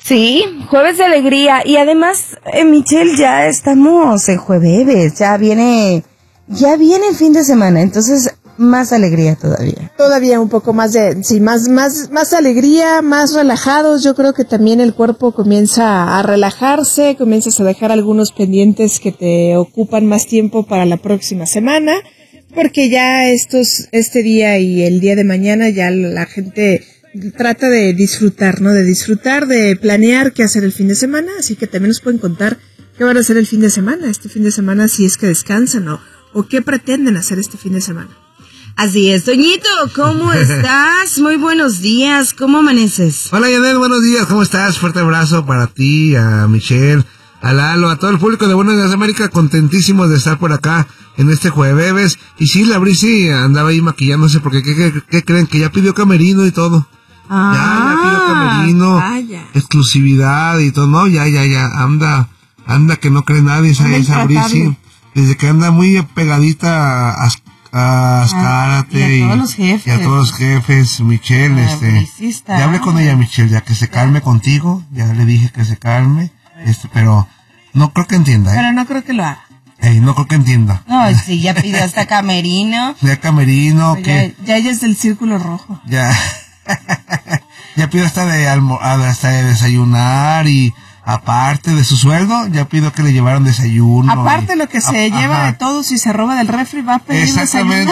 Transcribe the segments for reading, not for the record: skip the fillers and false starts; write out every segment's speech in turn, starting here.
Sí, jueves de alegría. Y además, Michelle, ya estamos en jueves, ya viene el fin de semana, entonces más alegría todavía. Todavía un poco más más alegría, más relajados. Yo creo que también el cuerpo comienza a relajarse, comienzas a dejar algunos pendientes que te ocupan más tiempo para la próxima semana, porque ya este día y el día de mañana ya la gente trata de disfrutar, ¿no? De planear qué hacer el fin de semana, así que también nos pueden contar qué van a hacer el fin de semana, si es que descansan o qué pretenden hacer este fin de semana. Así es, Toñito, ¿cómo estás? Muy buenos días, ¿cómo amaneces? Hola, Janet, buenos días, ¿cómo estás? Fuerte abrazo para ti, a Michelle, a Lalo, a todo el público de Buenos Días América, contentísimos de estar por acá en este jueves. Y sí, la Brisi andaba ahí maquillándose porque ¿qué creen? Que ya pidió camerino y todo. Ya pidió camerino, vaya. Exclusividad y todo, no, ya, anda que no cree nadie esa Brisi. Desde que anda muy pegadita a Azcárate y a todos los jefes. Y a todos los jefes, Michelle, ya hablé con ella, Michelle, ya que se calme contigo, ya le dije que se calme, pero no creo que entienda, Pero no creo que lo haga. No creo que entienda. No, sí, ya pidió hasta camerino. Ya camerino, que ya ella es del círculo rojo. Ya, ya pidió hasta de desayunar y aparte de su sueldo, ya pido que le llevaran desayuno. Aparte lo que se lleva de todo, si se roba del refri, va a pedir exactamente.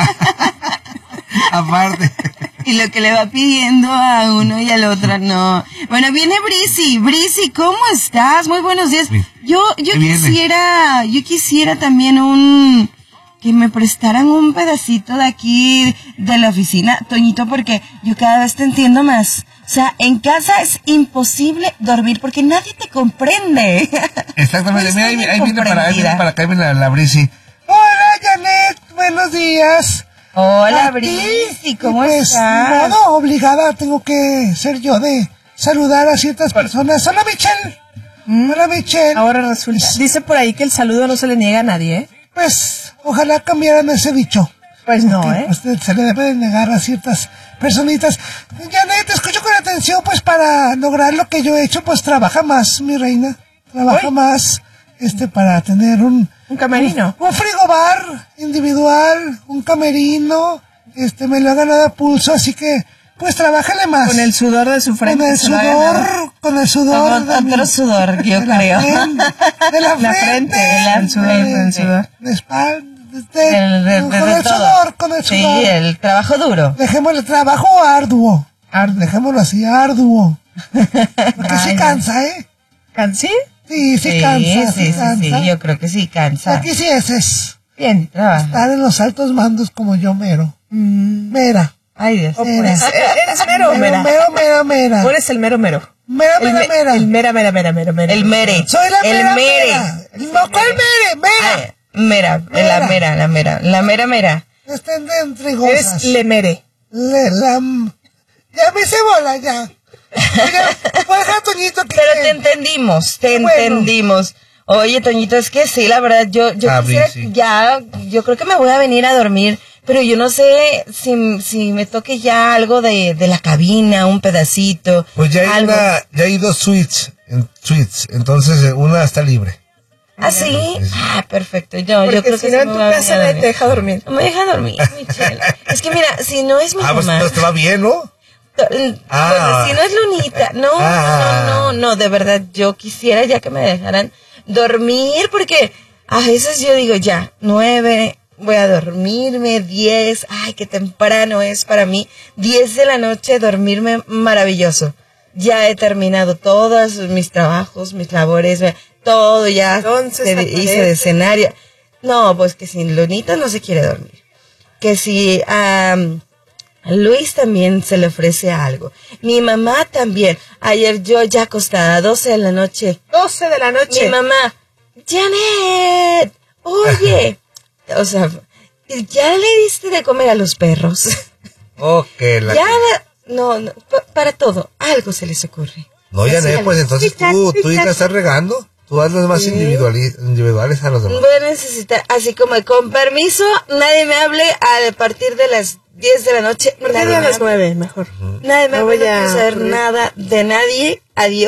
Aparte. Y lo que le va pidiendo a uno y al otro, no. Bueno, viene Brisi, ¿cómo estás? Muy buenos días. Sí. Yo quisiera también que me prestaran un pedacito de aquí de la oficina, Toñito, porque yo cada vez te entiendo más. O sea, en casa es imposible dormir porque nadie te comprende. Exactamente, mira, ahí viene para acá, viene la Brisi. Hola, Janet, buenos días. Hola, Brisi, ¿cómo estás? No, obligada tengo que ser yo de saludar a ciertas personas. Hola, Michelle. Hola, Michelle. Ahora resulta, dice por ahí que el saludo no se le niega a nadie, ¿eh? Pues, ojalá cambiaran ese dicho. Pues no, Pues, se le debe de negar a ciertas personitas. Janet, te escucho con atención, pues para lograr lo que yo he hecho, pues trabaja más, mi reina. Trabaja más, para tener un camerino. Un frigobar individual, un camerino, me lo ha ganado a pulso, así que, pues trabájale más. Con el sudor de su frente. Con el sudor. Otro sudor, yo creo. De la frente. El sudor. De espalda. Con el sudor. Sí, el trabajo duro. Dejémosle trabajo arduo. Dejémoslo así, arduo. Porque sí cansa, ¿eh? ¿Sí? Sí, cansa. Sí, yo creo que sí cansa. Aquí sí es. Bien, trabaja. Estar en los altos mandos como yo mero. Mera. Ay, Dios. ¿Eres mero o mera? Mera. ¿O eres el mero? Mera. El mera. El mere. Soy la mera. El mere. No, ¿cuál mere? Mera. La mera. Estén de intrigosas. Eres le mere. Ya me hice bola, ya. Oiga, ¿puedo dejar a Toñito que... Pero te entendimos. Oye, Toñito, es que sí, la verdad, yo quisiera, yo creo que me voy a venir a dormir, pero yo no sé si me toque ya algo de la cabina, un pedacito. Pues ya hay dos suites, entonces una está libre. ¿Ah, sí? Ah, perfecto. Yo creo que si no, en tu casa no te deja dormir. No me deja dormir, Michelle. Es que mira, si no es mi mamá... pues te va bien, ¿no? Pues si no es Lunita, no, de verdad, yo quisiera ya que me dejaran dormir, porque a veces yo digo, ya, 9, voy a dormirme, 10, ay, qué temprano es para mí, 10 de la noche dormirme, maravilloso. Ya he terminado todos mis trabajos, mis labores, todo ya. Entonces, hice de escenario. No, pues que si Lunita no se quiere dormir. Que si Luis también se le ofrece algo. Mi mamá también. Ayer yo ya acostada, 12 de la noche. 12 de la noche. Mi mamá, Janet, oye. O sea, ¿ya le diste de comer a los perros? No, para todo, algo se les ocurre. No, Janet, pues entonces tú ya estás regando. Tú hazlas más individuales a los demás. Voy a necesitar, así como con permiso, nadie me hable a partir de las 10 de la noche. A las 9, mejor. Nadie me hable, no quiero saber nada de nadie. Adiós.